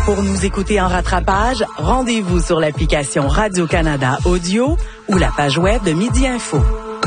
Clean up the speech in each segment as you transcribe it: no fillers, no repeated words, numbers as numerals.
Pour nous écouter en rattrapage, rendez-vous sur l'application Radio-Canada Audio ou la page web de Midi Info.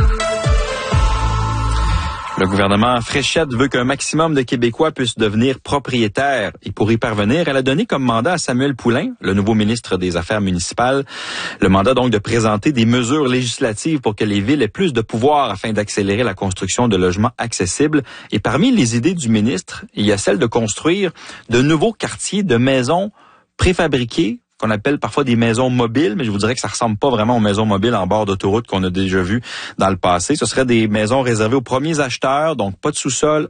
Le gouvernement Fréchette veut qu'un maximum de Québécois puissent devenir propriétaires. Et pour y parvenir, elle a donné comme mandat à Samuel Poulin, le nouveau ministre des Affaires municipales, le mandat donc de présenter des mesures législatives pour que les villes aient plus de pouvoir afin d'accélérer la construction de logements accessibles. Et parmi les idées du ministre, il y a celle de construire de nouveaux quartiers de maisons préfabriquées, qu'on appelle parfois des maisons mobiles, mais je vous dirais que ça ressemble pas vraiment aux maisons mobiles en bord d'autoroute qu'on a déjà vues dans le passé. Ce seraient des maisons réservées aux premiers acheteurs, donc pas de sous-sol,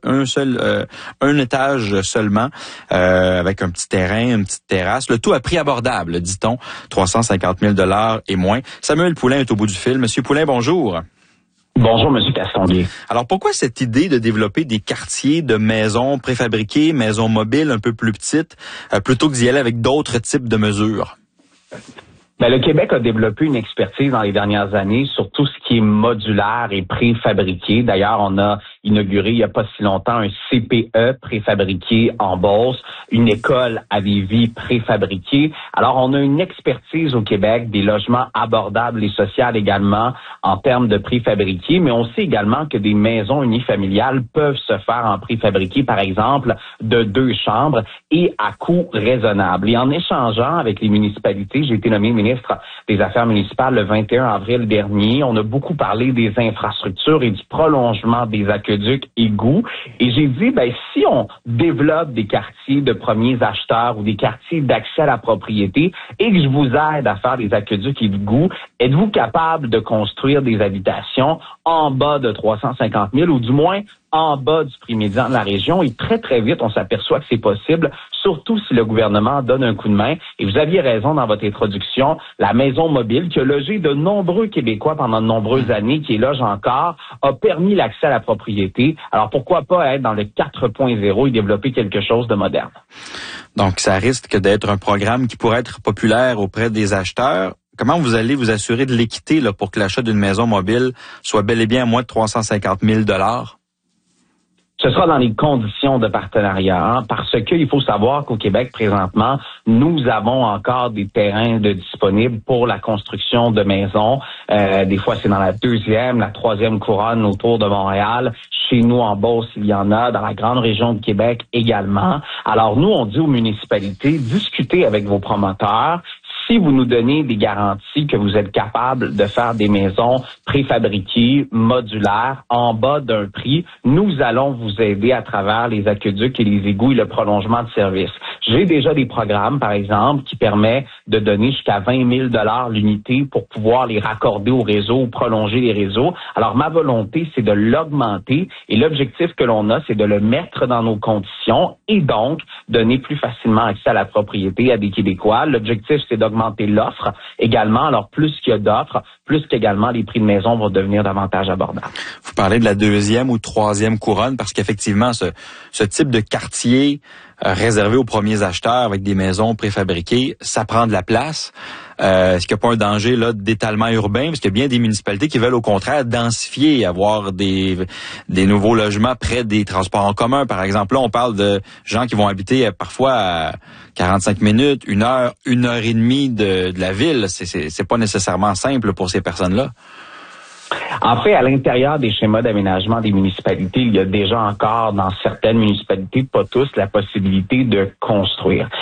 un étage seulement, avec un petit terrain, une petite terrasse. Le tout à prix abordable, dit-on, 350 000 $ et moins. Samuel Poulin est au bout du fil. Monsieur Poulin, bonjour. Bonjour, Monsieur Castonguay. Alors, pourquoi cette idée de développer des quartiers de maisons préfabriquées, maisons mobiles un peu plus petites, plutôt que d'y aller avec d'autres types de mesures? Ben, le Québec a développé une expertise dans les dernières années sur tout ce qui est modulaire et préfabriqué. D'ailleurs, on a inauguré il n'y a pas si longtemps un CPE préfabriqué en Beauce, une école à Lévis préfabriquée. Alors, on a une expertise au Québec des logements abordables et sociaux également en termes de préfabriqué, mais on sait également que des maisons unifamiliales peuvent se faire en préfabriqué, par exemple, de 2 chambres et à coût raisonnable. Et en échangeant avec les municipalités, j'ai été nommé ministre des Affaires municipales le 21 avril dernier. On a beaucoup parlé des infrastructures et du prolongement des aqueducs égouts. Et j'ai dit, si on développe des quartiers de premiers acheteurs ou des quartiers d'accès à la propriété et que je vous aide à faire des aqueducs égouts, êtes-vous capable de construire des habitations en bas de 350 000 ou du moins en bas du prix médian de la région? Et très, très vite, on s'aperçoit que c'est possible, surtout si le gouvernement donne un coup de main. Et vous aviez raison dans votre introduction, la maison mobile qui a logé de nombreux Québécois pendant de nombreuses années, qui loge encore, a permis l'accès à la propriété. Alors pourquoi pas être dans le 4.0 et développer quelque chose de moderne? Donc, ça risque d'être un programme qui pourrait être populaire auprès des acheteurs. Comment vous allez vous assurer de l'équité là, pour que l'achat d'une maison mobile soit bel et bien à moins de 350 000 $? Ce sera dans les conditions de partenariat, parce qu'il faut savoir qu'au Québec, présentement, nous avons encore des terrains disponibles pour la construction de maisons. Des fois, c'est dans la 2e, la 3e couronne autour de Montréal. Chez nous, en Beauce, il y en a. Dans la grande région de Québec également. Alors, nous, on dit aux municipalités, discutez avec vos promoteurs. Si vous nous donnez des garanties que vous êtes capable de faire des maisons préfabriquées, modulaires, en bas d'un prix, nous allons vous aider à travers les aqueducs et les égouts et le prolongement de services. J'ai déjà des programmes, par exemple, qui permettent de donner jusqu'à 20 000 $ l'unité pour pouvoir les raccorder au réseau ou prolonger les réseaux. Alors, ma volonté, c'est de l'augmenter et l'objectif que l'on a, c'est de le mettre dans nos conditions et donc donner plus facilement accès à la propriété à des Québécois. L'objectif, c'est d'augmenter l'offre également. Alors, plus qu'il y a d'offres, plus qu'également les prix de maison vont devenir davantage abordables. Vous parlez de la 2e ou 3e couronne parce qu'effectivement, ce type de quartier réservé aux premiers acheteurs avec des maisons préfabriquées, ça prend de la place. Est-ce qu'il n'y a pas un danger là d'étalement urbain? Parce qu'il y a bien des municipalités qui veulent au contraire densifier, avoir des nouveaux logements près des transports en commun. Par exemple, là, on parle de gens qui vont habiter parfois à 45 minutes, 1 heure, 1 heure et demie de la ville. C'est pas nécessairement simple pour ces personnes-là. En fait, à l'intérieur des schémas d'aménagement des municipalités, il y a déjà encore dans certaines municipalités, pas tous, la possibilité de construire.